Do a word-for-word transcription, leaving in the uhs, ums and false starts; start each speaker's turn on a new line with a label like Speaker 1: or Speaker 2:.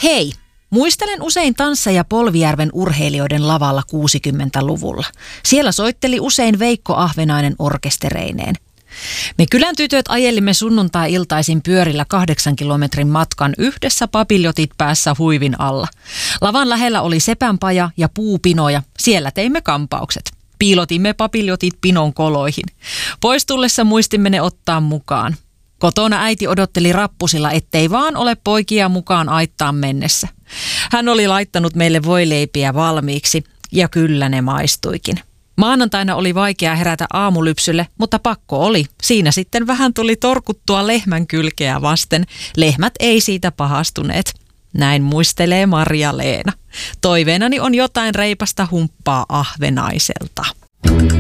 Speaker 1: Hei! Muistelen usein tansseja Polvijärven urheilijoiden lavalla kuusikymmentäluvulla. Siellä soitteli usein Veikko Ahvenainen orkestereineen. Me kylän tytöt ajelimme sunnuntai-iltaisin pyörillä kahdeksan kilometrin matkan yhdessä papiljotit päässä huivin alla. Lavan lähellä oli sepänpaja ja puupinoja. Siellä teimme kampaukset. Piilotimme papiljotit pinon koloihin. Pois tullessa muistimme ne ottaa mukaan. Kotona äiti odotteli rappusilla, ettei vaan ole poikia mukaan aittaan mennessä. Hän oli laittanut meille voileipiä valmiiksi ja kyllä ne maistuikin. Maanantaina oli vaikea herätä aamulypsylle, mutta pakko oli. Siinä sitten vähän tuli torkuttua lehmän kylkeä vasten. Lehmät ei siitä pahastuneet. Näin muistelee Marja-Leena. Toiveenani on jotain reipasta humppaa Ahvenaiselta.